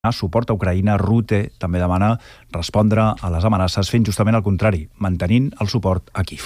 suport a Ucraïna. Rute també demana respondre a les amenaces fent justament el contrari, mantenint el suport a Kíev.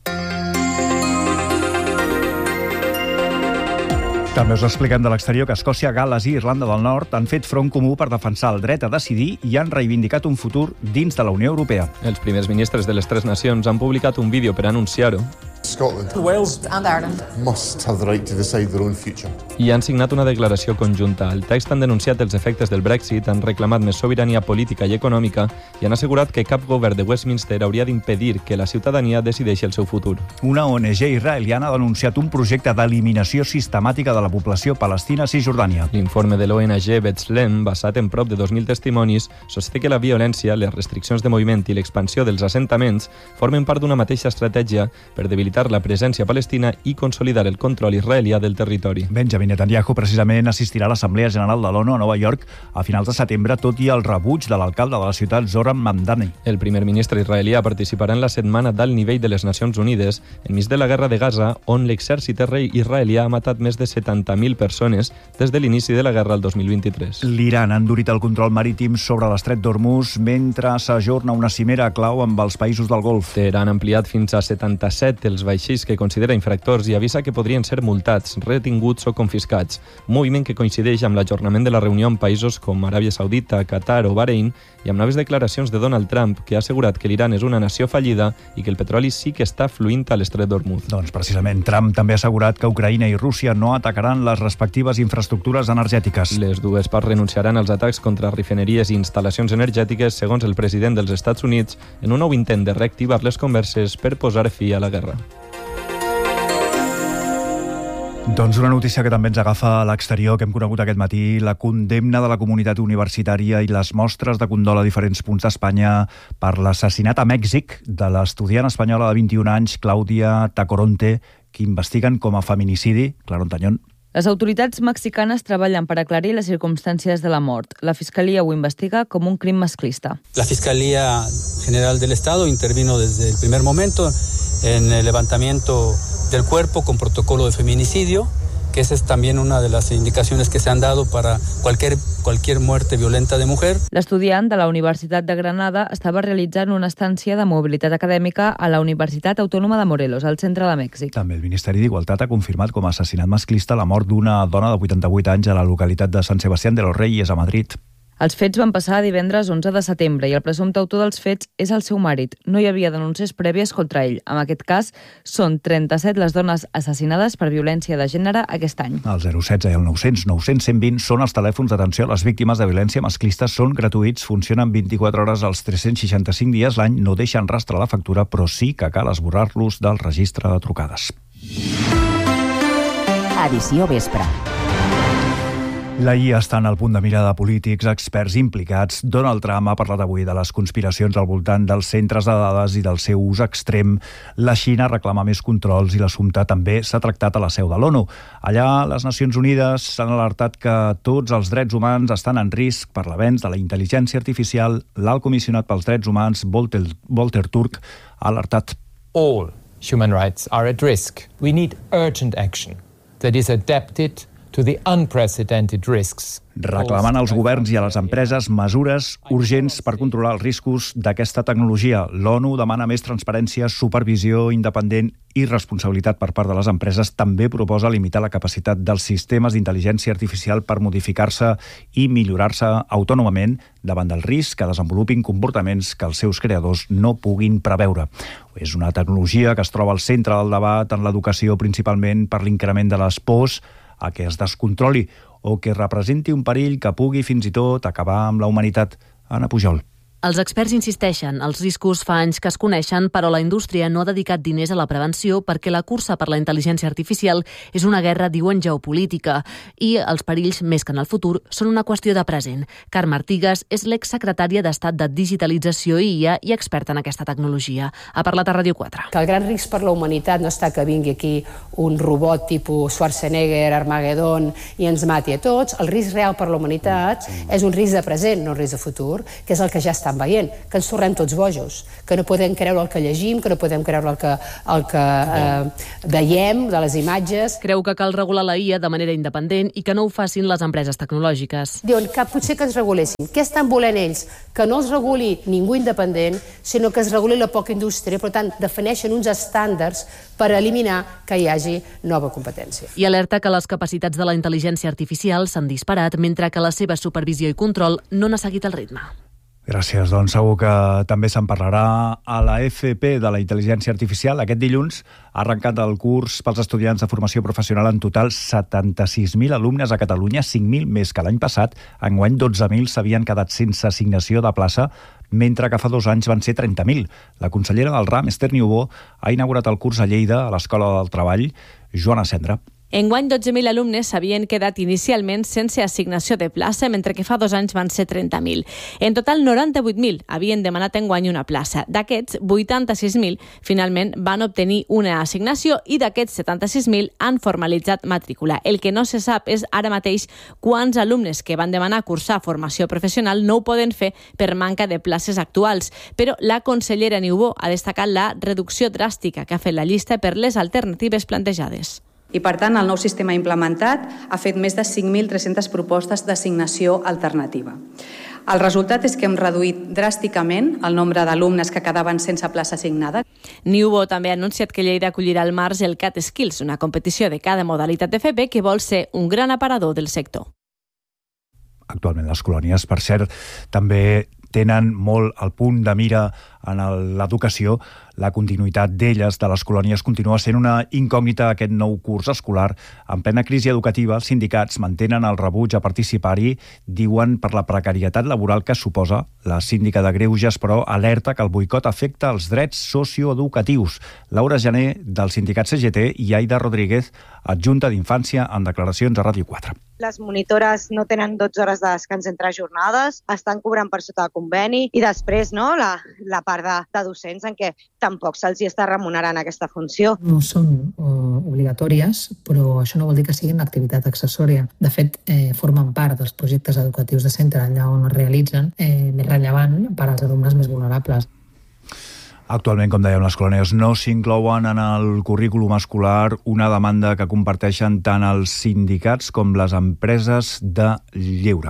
També us expliquem de l'exterior que Escòcia, Gal·les i Irlanda del Nord han fet front comú per defensar el dret a decidir i han reivindicat un futur dins de la Unió Europea. Els primers ministres de les tres nacions han publicat un vídeo per anunciar-ho. Scotland, Wales and Ireland must have the right to decide their own future. I han signat una declaració conjunta. Al text han denunciat els efectes del Brexit, han reclamat més sobirania política i econòmica i han assegurat que cap govern de Westminster hauria d'impedir que la ciutadania decideixi el seu futur. Una ONG israeliana ha denunciat un projecte d'eliminació sistemàtica de la població palestina a Cisjordània. L'informe de l'ONG B'Tselem, basat en prop de 2.000 testimonis, sosté que la violència, les restriccions de moviment i l'expansió dels assentaments formen part d'una mateixa estratègia per debilitar la presència palestina i consolidar el control israelià del territori. Benjamin Netanyahu precisament assistirà a l'Assemblea General de l'ONU a Nova York a finals de setembre, tot i el rebuig de l'alcalde de la ciutat, Zoran Mamdani. El primer ministre israelià participarà en la setmana d'alt nivell de les Nacions Unides enmig de la guerra de Gaza, on l'exèrcit israelià ha matat més de 70.000 persones des de l'inici de la guerra el 2023. L'Iran ha endurit el control marítim sobre l'estret d'Hormuz mentre s'ajorna una cimera clau amb els països del Golf. Teheran ha ampliat fins a 77 els vaixells que considera infractors i avisa que podrien ser multats, retinguts o confiscats. Un moviment que coincideix amb l'ajornament de la reunió amb països com Aràbia Saudita, Qatar o Bahrein i amb noves declaracions de Donald Trump, que ha assegurat que l'Iran és una nació fallida i que el petroli sí que està fluint a l'estret d'Hormuz. Doncs precisament Trump també ha assegurat que Ucraïna i Rússia no atacaran les respectives infraestructures energètiques. Les dues parts renunciaran als atacs contra refineries i instal·lacions energètiques, segons el president dels Estats Units, en un nou intent de reactivar les converses per posar fi a la guerra. Doncs una notícia que també ens agafa a l'exterior, que hem conegut aquest matí, la condemna de la comunitat universitària i les mostres de condol a diferents punts d'Espanya per l'assassinat a Mèxic de l'estudiant espanyola de 21 anys, Clàudia Tacoronte, que investiguen com a feminicidi. Claro, Tañón. Les autoritats mexicanes treballen per aclarir les circumstàncies de la mort. La Fiscalia ho investiga com un crim masclista. La Fiscalía General del Estado intervino desde el primer momento en el levantamiento del cuerpo con protocolo de feminicidio, que esa es también una de las indicaciones que se han dado para cualquier muerte violenta de mujer. L'estudiant de la Universitat de Granada estava realitzant una estància de mobilitat acadèmica a la Universitat Autònoma de Morelos, al centre de Mèxic. També el Ministeri d'Igualtat ha confirmat com a assassinat masclista la mort d'una dona de 88 anys a la localitat de San Sebastián de los Reyes, a Madrid. Els fets van passar divendres 11 de setembre i el presumpte autor dels fets és el seu marit. No hi havia denúncies prèvies contra ell. En aquest cas, són 37 les dones assassinades per violència de gènere aquest any. El 016 i el 900 120 són els telèfons d'atenció a les víctimes de violència masclista. Són gratuïts, funcionen 24 hores als 365 dies l'any, no deixen rastre a la factura, però sí que cal esborrar-los del registre de trucades. Edició Vespre. La IA està en el punt de mira de polítics, experts implicats. Donald Trump ha parlat avui de les conspiracions al voltant dels centres de dades i del seu ús extrem. La Xina reclama més controls i l'assumpte també s'ha tractat a la seu de l'ONU. Allà, les Nacions Unides s'han alertat que tots els drets humans estan en risc per l'avenç de la intel·ligència artificial. L'alt comissionat pels drets humans, Volker Turk, ha alertat. All human rights are at risk. We need urgent action that is adapted to the unprecedented risks. Reclamant als governs i a les empreses mesures urgents per controlar els riscos d'aquesta tecnologia. L'ONU demana més transparència, supervisió independent i responsabilitat per part de les empreses. També proposa limitar la capacitat dels sistemes d'intel·ligència artificial per modificar-se i millorar-se autònomament davant del risc que desenvolupin comportaments que els seus creadors no puguin preveure. És una tecnologia que es troba al centre del debat en l'educació, principalment per l'increment de les pors a que es descontroli o que representi un perill que pugui fins i tot acabar amb la humanitat. Anna Pujol. Els experts insisteixen, els riscos fa anys que es coneixen, però la indústria no ha dedicat diners a la prevenció perquè la cursa per la intel·ligència artificial és una guerra, diuen, geopolítica, i els perills, més que en el futur, són una qüestió de present. Carme Artigas és l'exsecretària d'Estat de Digitalització i IA i experta en aquesta tecnologia. Ha parlat a Ràdio 4. Que el gran risc per la humanitat no està que vingui aquí un robot tipus Schwarzenegger, Armageddon, i ens mati a tots. El risc real per la humanitat és un risc de present, no un risc de futur, que és el que ja està estan veient, que ens tornem tots bojos, que no podem creure el que llegim, que no podem creure el que veiem de les imatges. Creu que cal regular la IA de manera independent i que no ho facin les empreses tecnològiques. Diuen que potser que ens regulessin. Què estan volent ells? Que no els reguli ningú independent, sinó que es reguli la poca indústria. Per tant, defineixen uns estàndards per eliminar que hi hagi nova competència. I alerta que les capacitats de la intel·ligència artificial s'han disparat, mentre que la seva supervisió i control no n'ha seguit el ritme. Gràcies, doncs segur que també se'n parlarà a la FP de la intel·ligència artificial. Aquest dilluns ha arrencat el curs pels estudiants de formació professional, en total 76.000 alumnes a Catalunya, 5.000 més que l'any passat. Enguany 12.000 s'havien quedat sense assignació de plaça, mentre que fa 2 anys van ser 30.000. La consellera del RAM, Esther Niubó, ha inaugurat el curs a Lleida, a l'Escola del Treball. Joana Cendra. Enguany, 12.000 alumnes s'havien quedat inicialment sense assignació de plaça, mentre que fa 2 anys van ser 30.000. En total, 98.000 havien demanat enguany una plaça. D'aquests, 86.000 finalment van obtenir una assignació i d'aquests 76.000 han formalitzat matrícula. El que no se sap és ara mateix quants alumnes que van demanar cursar formació professional no ho poden fer per manca de places actuals. Però la consellera Niubó ha destacat la reducció dràstica que ha fet la llista per les alternatives plantejades. I, per tant, el nou sistema implementat ha fet més de 5.300 propostes d'assignació alternativa. El resultat és que hem reduït dràsticament el nombre d'alumnes que quedaven sense plaça assignada. Niubó també ha anunciat que Lleida acollirà al març el Cat Skills, una competició de cada modalitat de FP que vol ser un gran aparador del sector. Actualment les colònies, per cert, també tenen molt el punt de mira en l'educació. La continuïtat d'elles, de les colònies, continua sent una incògnita aquest nou curs escolar. En plena crisi educativa, els sindicats mantenen el rebuig a participar-hi, diuen per la precarietat laboral que suposa. La síndica de Greuges, però, alerta que el boicot afecta els drets socioeducatius. Laura Jané, del sindicat CGT, i Aida Rodríguez, adjunta d'Infància, en declaracions a Ràdio 4. Les monitores no tenen 12 hores de descans entre jornades, estan cobrant per sota de conveni i després la part de docents en què tampoc se'ls està remunerant aquesta funció. No són obligatòries, però això no vol dir que siguin una activitat accessòria. De fet, formen part dels projectes educatius de centre allà on es realitzen, més rellevant per als alumnes més vulnerables. Actualment, com dèiem, les colònies no s'inclouen en el currículum escolar, una demanda que comparteixen tant els sindicats com les empreses de lleure.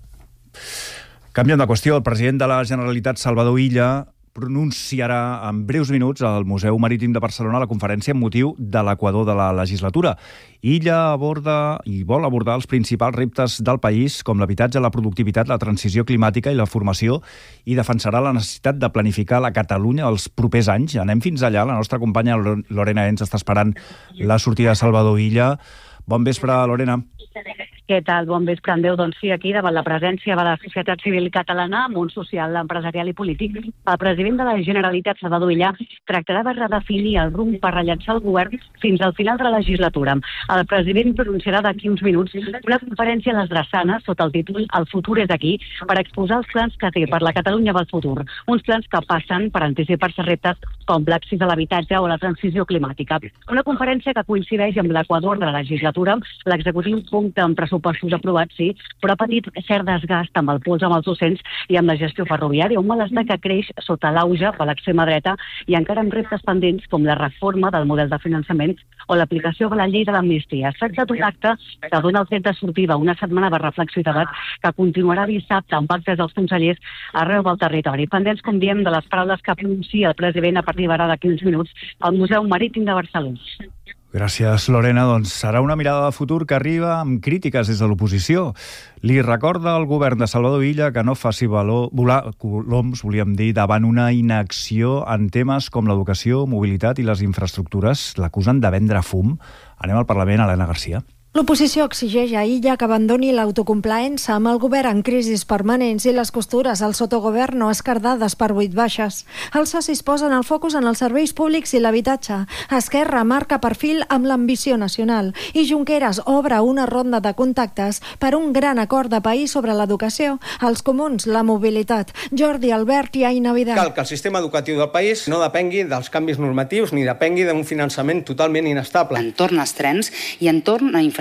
Canviant de qüestió, el president de la Generalitat, Salvador Illa, pronunciarà en breus minuts al Museu Marítim de Barcelona la conferència amb motiu de l'equador de la legislatura. Illa aborda i vol abordar els principals reptes del país, com l'habitatge, la productivitat, la transició climàtica i la formació, i defensarà la necessitat de planificar la Catalunya els propers anys. Anem fins allà. La nostra companya Lorena Ens està esperant la sortida de Salvador Illa. Bon vespre, Lorena. Què tal? Bon vespre, Andreu. Doncs sí, aquí davant la presència de la societat civil catalana, món social, empresarial i polític, el president de la Generalitat, Salvador Illa, tractarà de redefinir el rumb per rellançar el govern fins al final de la legislatura. El president pronunciarà d'aquí uns minuts una conferència a les Drassanes sota el títol El futur és aquí, per exposar els plans que té per la Catalunya del futur. Uns plans que passen per anticipar-se reptes com l'accés a l'habitatge o la transició climàtica. Una conferència que coincideix amb l'equador de la legislatura. L'executiu compta amb pressupostos aprovats, sí, però ha patit cert desgast amb el pols amb els docents i amb la gestió ferroviària, un malestar que creix sota l'auge per l'extrema dreta i encara amb reptes pendents com la reforma del model de finançament o l'aplicació de la llei de l'amnistia. Es tracta d'un acte que dona el tret de sortida una setmana de reflexió i debat que continuarà dissabte amb actes dels consellers arreu del territori. Pendents, com diem, de les paraules que pronuncia el president a partir d'ara d'aquí uns minuts al Museu Marítim de Barcelona. Gràcies, Lorena. Doncs serà una mirada de futur que arriba amb crítiques des de l'oposició. Li recorda al govern de Salvador Illa que no faci volar coloms, volíem dir, davant una inacció en temes com l'educació, mobilitat i les infraestructures. L'acusen de vendre fum. Anem al Parlament, Helena Garcia. L'oposició exigeix a Illa que abandoni l'autocomplaença amb el govern en crisis permanents i les costures al sotogovern no escardades per 8 baixes. Els socis posen el focus en els serveis públics i l'habitatge. Esquerra marca perfil amb l'ambició nacional i Junqueras obre una ronda de contactes per un gran acord de país sobre l'educació. Els comuns, la mobilitat. Jordi Albert i Aina Vidal. Cal que el sistema educatiu del país no depengui dels canvis normatius ni depengui d'un finançament totalment inestable. Entorn als trens i entorn a infraestructures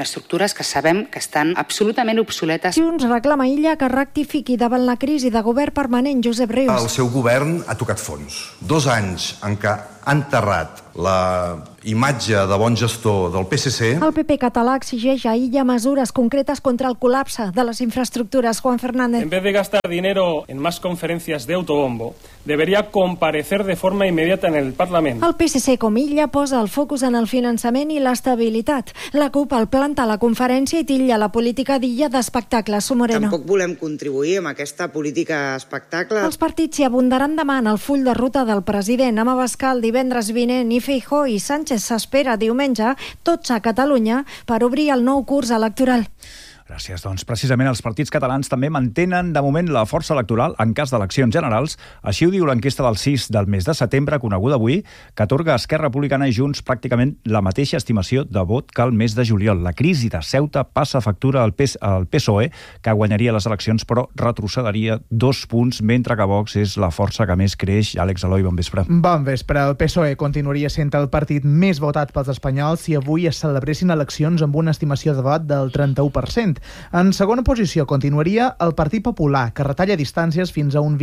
infraestructures que sabem que estan absolutament obsoletes. Junts reclama Illa que rectifiqui davant la crisi de govern permanent. Josep Rius. El seu govern ha tocat fons. 2 anys en què ha enterrat la imatge de bon gestor del PSC. El PP català exigeix a Illa mesures concretes contra el col·lapse de les infraestructures. Juan Fernández. En vez de gastar dinero en más conferencias de autobombo, debería comparecer de forma inmediata en el Parlamento. El PSC, com Illa, posa el focus en el finançament i l'estabilitat. La CUP el planta a la conferència i titlla la política d'Illa d'espectacles. Su Moreno. Tampoc volem contribuir amb aquesta política espectacle. Els partits s'hi abundaran demà en el full de ruta del president. Amb Abascal divendres vinent i Feijóo i Sánchez s'espera diumenge, tots a Catalunya, per obrir el nou curs electoral. Gràcies. Doncs precisament els partits catalans també mantenen de moment la força electoral en cas d'eleccions generals. Així ho diu l'enquesta del CIS del mes de setembre, coneguda avui, que atorga a Esquerra Republicana i Junts pràcticament la mateixa estimació de vot que el mes de juliol. La crisi de Ceuta passa factura al PSOE, que guanyaria les eleccions però retrocederia 2 punts, mentre que Vox és la força que més creix. Àlex Eloi, bon vespre. Bon vespre. El PSOE continuaria sent el partit més votat pels espanyols si avui es celebressin eleccions amb una estimació de vot del 31%. En segona posició continuaria el Partit Popular, que retalla distàncies fins a un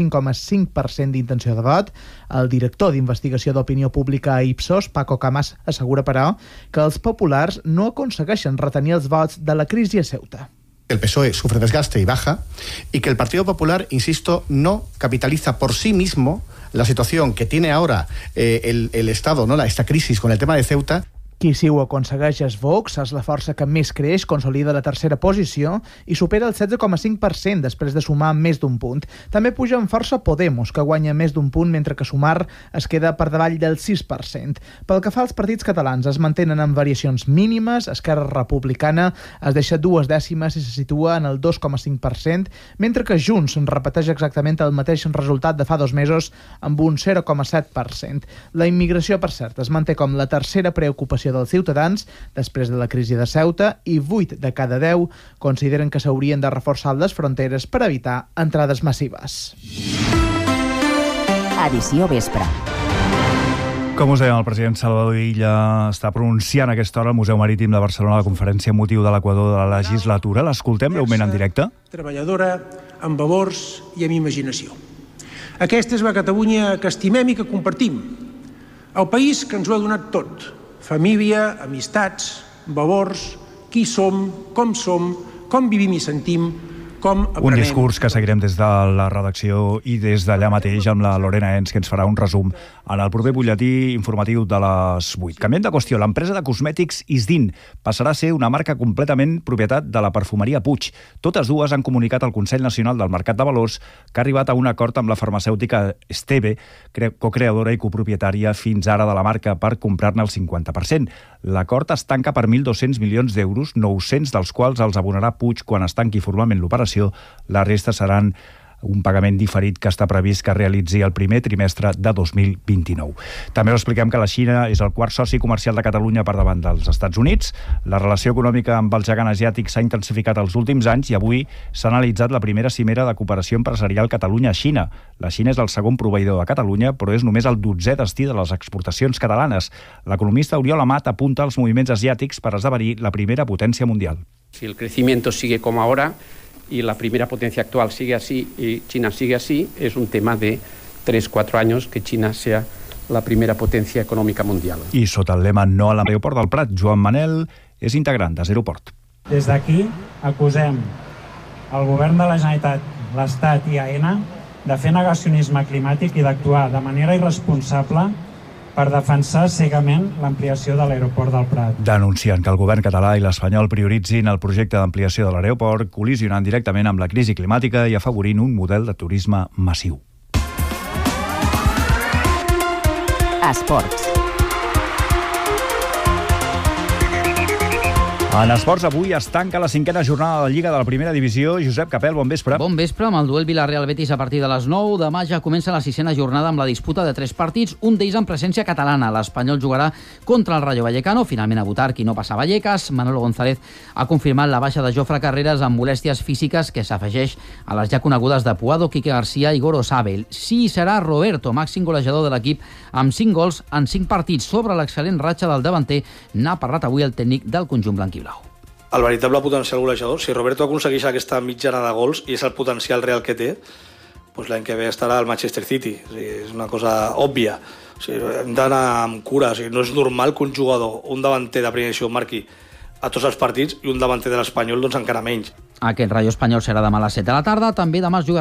25,5% d'intenció de vot. El director d'investigació d'opinió pública a Ipsos, Paco Camas, assegura, però, que els populars no aconsegueixen retenir els vots de la crisi a Ceuta. El PSOE sufre desgaste y baja, y que el Partido Popular, insisto, no capitaliza por sí mismo la situación que tiene ahora el Estado, ¿no? Esta crisis con el tema de Ceuta. Qui sí ho aconsegueix és Vox, és la força que més creix, consolida la tercera posició i supera el 16,5% després de sumar més d'un punt. També puja amb força Podemos, que guanya més d'un punt, mentre que Sumar es queda per davall del 6%. Pel que fa als partits catalans, es mantenen amb variacions mínimes. Esquerra Republicana es deixa 2 dècimes i se situa en el 2,5%, mentre que Junts repeteix exactament el mateix resultat de fa 2 mesos amb un 0,7%. La immigració, per cert, es manté com la tercera preocupació dels ciutadans després de la crisi de Ceuta i 8 de cada 10 consideren que s'haurien de reforçar les fronteres per evitar entrades massives. Edició Vespre. Com us dèiem, el president Salvador Illa està pronunciant a aquesta hora al Museu Marítim de Barcelona la conferència amb motiu de l'Equador de la legislatura. L'escoltem breument en directe. Treballadora, amb valors i amb imaginació. Aquesta és la Catalunya que estimem i que compartim. El país que ens ho ha donat tot. Família, amistats, valors, qui som, com vivim i sentim, com aprenem. Un discurs que seguirem des de la redacció i des d'allà mateix amb la Lorena Ens, que ens farà un resum en el proper butlletí informatiu de les 8. Canviem de qüestió. L'empresa de cosmètics Isdin passarà a ser una marca completament propietat de la perfumeria Puig. Totes dues han comunicat al Consell Nacional del Mercat de Valors que ha arribat a un acord amb la farmacèutica Esteve, cocreadora i copropietària fins ara de la marca, per comprar-ne el 50%. L'acord es tanca per 1.200 milions d'euros, 900 dels quals els abonarà Puig quan es tanqui formalment l'operació. La resta seran un pagament diferit que està previst que realitzi el primer trimestre de 2029. També us expliquem que la Xina és el quart soci comercial de Catalunya per davant dels Estats Units. La relació econòmica amb el gegant asiàtic s'ha intensificat els últims anys i avui s'ha analitzat la primera cimera de cooperació empresarial Catalunya-Xina. La Xina és el segon proveïdor a Catalunya, però és només el 12è destí de les exportacions catalanes. L'economista Oriol Amat apunta als moviments asiàtics per esdevenir la primera potència mundial. Si el crecimiento sigue como ahora y la primera potencia actual sigue así y China sigue así, es un tema de 3-4 años que China sea la primera potencia econòmica mundial. I sota el lema No a l'aeroport del Prat, Joan Manel és integrant de Zeroport. Des d'aquí acusem el govern de la Generalitat, l'Estat i AENA de fer negacionisme climàtic i d'actuar de manera irresponsable per defensar cegament l'ampliació de l'aeroport del Prat. Denuncien que el govern català i l'espanyol prioritzin el projecte d'ampliació de l'aeroport, col·lisionant directament amb la crisi climàtica i afavorint un model de turisme massiu. Esports. En esports, avui es tanca la 5a jornada de Lliga de la Primera Divisió. Josep Capel, bon vespre. Bon vespre, amb el duel Villarreal-Betis a partir de les 9. Demà ja comença la 6a jornada amb la disputa de 3 partits, un d'ells amb presència catalana. L'Espanyol jugarà contra el Rayo Vallecano, finalment a votar qui no passa a Vallecas. Manolo González ha confirmat la baixa de Jofre Carreras amb molèsties físiques que s'afegeix a les ja conegudes de Puado, Quique García i Gorosabel. Sí, serà Roberto, màxim golejador de l'equip, amb 5 gols en 5 partits. Sobre l'excel·lent ratxa del davanter n'ha parlat avui el tècnic del conjunt blanquiblau. el veritable potencial golejador. Si Roberto aconsegueix aquesta mitjana de gols i és el potencial real que té, doncs l'any que ve estarà al Manchester City. O sigui, és una cosa òbvia. O sigui, hem d'anar amb cura. O sigui, no és normal que un jugador, un davanter de primera divisió, marqui a tots els partits i un davanter de l'Espanyol doncs encara menys. Aquest Rayo Espanyol serà demà a les 7 de la tarda. També demà es jugarà